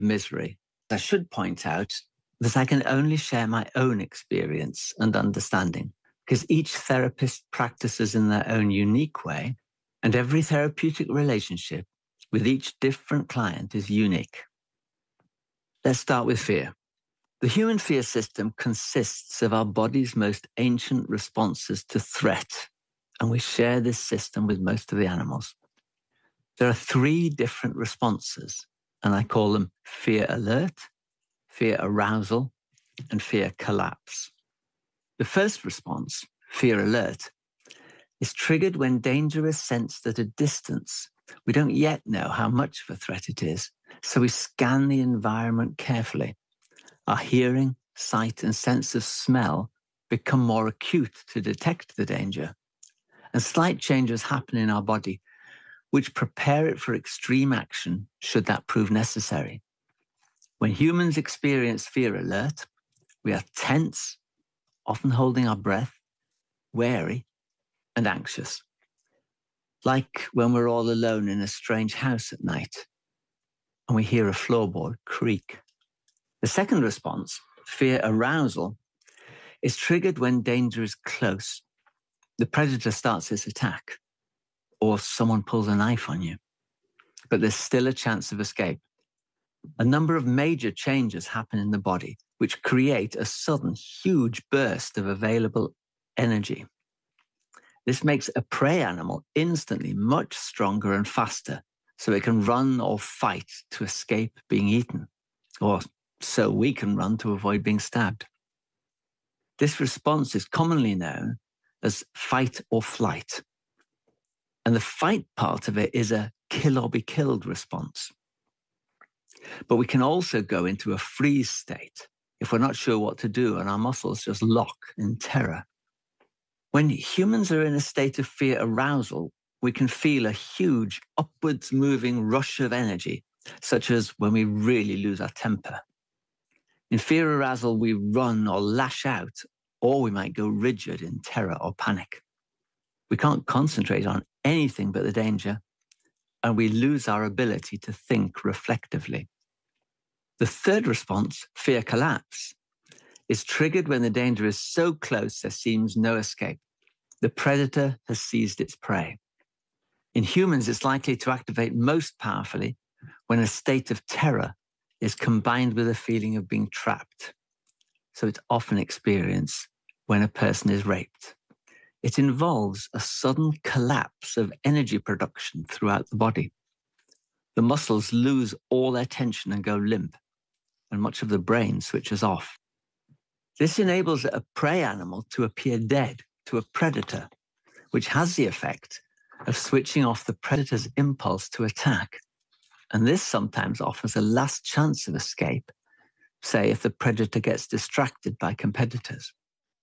misery. I should point out that I can only share my own experience and understanding, because each therapist practices in their own unique way, and every therapeutic relationship with each different client is unique. Let's start with fear. The human fear system consists of our body's most ancient responses to threat, and we share this system with most of the animals. There are 3 different responses, and I call them fear alert, fear arousal, and fear collapse. The first response, fear alert, is triggered when danger is sensed at a distance. We don't yet know how much of a threat it is, so we scan the environment carefully. Our hearing, sight, and sense of smell become more acute to detect the danger, and slight changes happen in our body which prepare it for extreme action should that prove necessary. When humans experience fear alert, we are tense, often holding our breath, wary, and anxious. Like when we're all alone in a strange house at night and we hear a floorboard creak. The second response, fear arousal, is triggered when danger is close. The predator starts its attack, or someone pulls a knife on you, but there's still a chance of escape. A number of major changes happen in the body, which create a sudden, huge burst of available energy. This makes a prey animal instantly much stronger and faster, so it can run or fight to escape being eaten, or so we can run to avoid being stabbed. This response is commonly known as fight or flight. And the fight part of it is a kill or be killed response. But we can also go into a freeze state if we're not sure what to do and our muscles just lock in terror. When humans are in a state of fear arousal, we can feel a huge upwards moving rush of energy, such as when we really lose our temper. In fear arousal, we run or lash out, or we might go rigid in terror or panic. We can't concentrate on anything but the danger, and we lose our ability to think reflectively. The third response, fear collapse, is triggered when the danger is so close there seems no escape. The predator has seized its prey. In humans, it's likely to activate most powerfully when a state of terror is combined with a feeling of being trapped. So it's often experienced when a person is raped. It involves a sudden collapse of energy production throughout the body. The muscles lose all their tension and go limp, and much of the brain switches off. This enables a prey animal to appear dead to a predator, which has the effect of switching off the predator's impulse to attack. And this sometimes offers a last chance of escape, say if the predator gets distracted by competitors.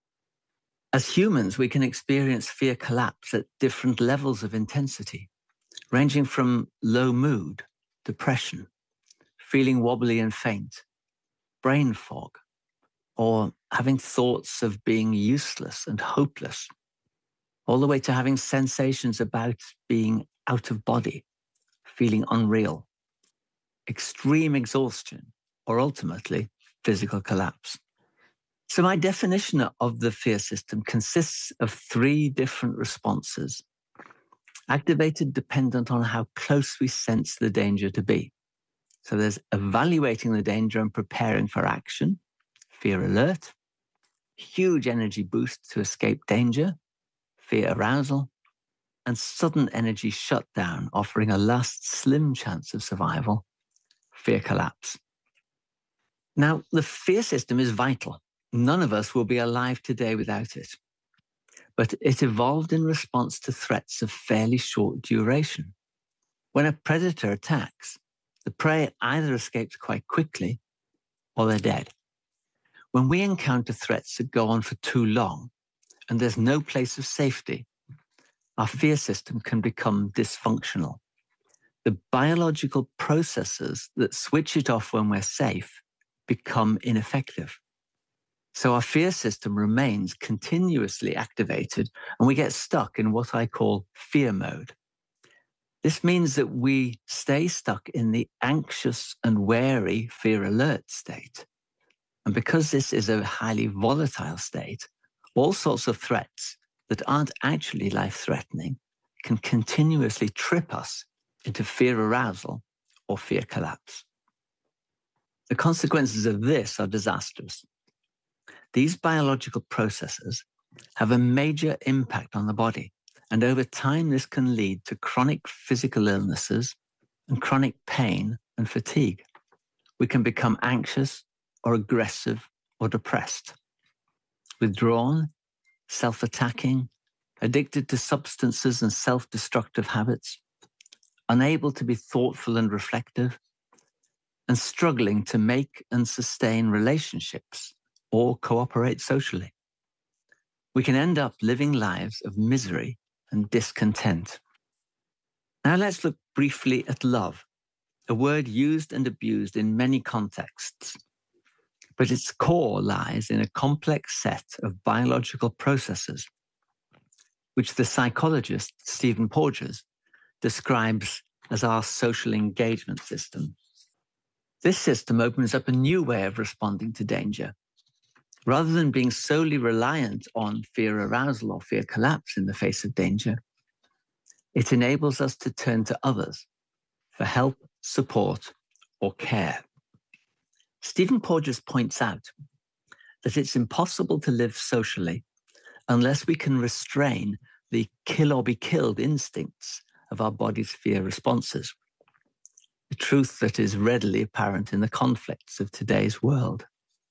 As humans, we can experience fear collapse at different levels of intensity, ranging from low mood, depression, feeling wobbly and faint, brain fog, or having thoughts of being useless and hopeless, all the way to having sensations about being out of body, feeling unreal, extreme exhaustion, or ultimately physical collapse. So my definition of the fear system consists of 3 different responses, activated dependent on how close we sense the danger to be. So there's evaluating the danger and preparing for action, fear alert, huge energy boost to escape danger, fear arousal, and sudden energy shutdown, offering a last slim chance of survival, fear collapse. Now, the fear system is vital. None of us will be alive today without it. But it evolved in response to threats of fairly short duration. When a predator attacks, the prey either escapes quite quickly or they're dead. When we encounter threats that go on for too long and there's no place of safety, our fear system can become dysfunctional. The biological processes that switch it off when we're safe become ineffective. So our fear system remains continuously activated and we get stuck in what I call fear mode. This means that we stay stuck in the anxious and wary fear alert state. And because this is a highly volatile state, all sorts of threats that aren't actually life-threatening can continuously trip us into fear arousal or fear collapse. The consequences of this are disastrous. These biological processes have a major impact on the body, and over time this can lead to chronic physical illnesses and chronic pain and fatigue. We can become anxious or aggressive or depressed, withdrawn, self-attacking, addicted to substances and self-destructive habits, unable to be thoughtful and reflective, and struggling to make and sustain relationships or cooperate socially. We can end up living lives of misery and discontent. Now let's look briefly at love, a word used and abused in many contexts, but its core lies in a complex set of biological processes, which the psychologist Stephen Porges describes as our social engagement system. This system opens up a new way of responding to danger. Rather than being solely reliant on fear arousal or fear collapse in the face of danger, it enables us to turn to others for help, support, or care. Stephen Porges points out that it's impossible to live socially unless we can restrain the kill or be killed instincts of our body's fear responses, a truth that is readily apparent in the conflicts of today's world.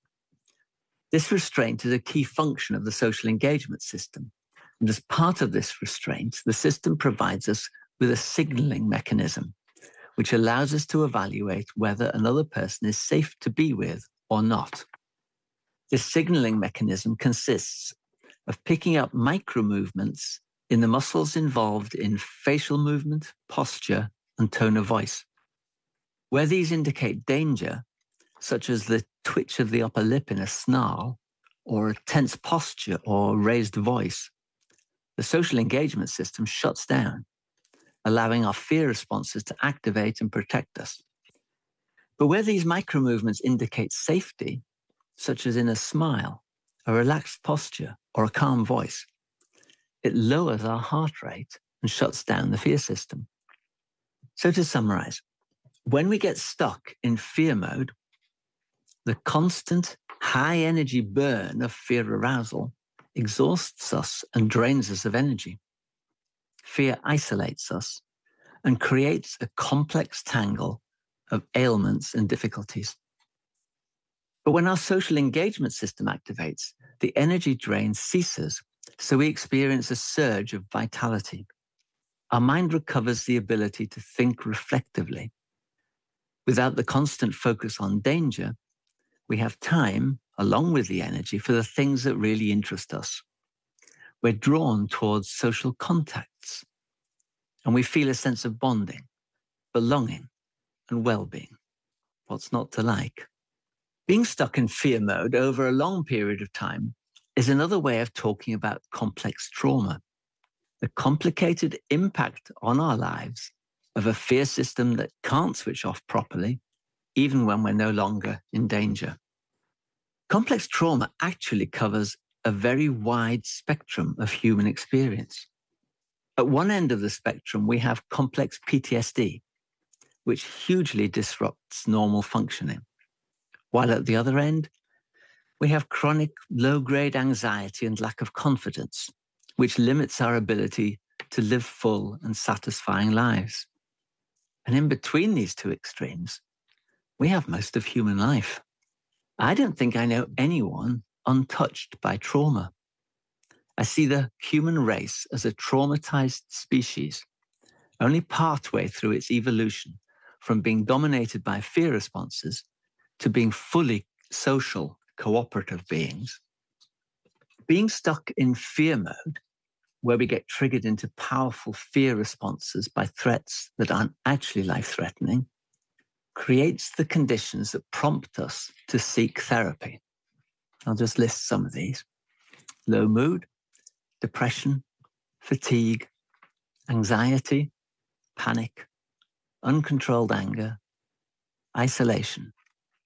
This restraint is a key function of the social engagement system. And as part of this restraint, the system provides us with a signaling mechanism, which allows us to evaluate whether another person is safe to be with or not. This signaling mechanism consists of picking up micro movements in the muscles involved in facial movement, posture, and tone of voice. Where these indicate danger, such as the twitch of the upper lip in a snarl, or a tense posture or raised voice, the social engagement system shuts down, allowing our fear responses to activate and protect us. But where these micro movements indicate safety, such as in a smile, a relaxed posture, or a calm voice, it lowers our heart rate and shuts down the fear system. So to summarize, when we get stuck in fear mode, the constant high energy burn of fear arousal exhausts us and drains us of energy. Fear isolates us and creates a complex tangle of ailments and difficulties. But when our social engagement system activates, the energy drain ceases, so we experience a surge of vitality. Our mind recovers the ability to think reflectively. Without the constant focus on danger, we have time, along with the energy, for the things that really interest us. We're drawn towards social contacts, and we feel a sense of bonding, belonging, and well-being. What's not to like? Being stuck in fear mode over a long period of time is another way of talking about complex trauma, the complicated impact on our lives of a fear system that can't switch off properly, even when we're no longer in danger. Complex trauma actually covers a very wide spectrum of human experience. At one end of the spectrum, we have complex PTSD, which hugely disrupts normal functioning. While at the other end, we have chronic low-grade anxiety and lack of confidence, which limits our ability to live full and satisfying lives. And in between these two extremes, we have most of human life. I don't think I know anyone untouched by trauma. I see the human race as a traumatized species, only partway through its evolution from being dominated by fear responses to being fully social, cooperative beings. Being stuck in fear mode, where we get triggered into powerful fear responses by threats that aren't actually life-threatening, creates the conditions that prompt us to seek therapy. I'll just list some of these. Low mood, depression, fatigue, anxiety, panic, uncontrolled anger, isolation.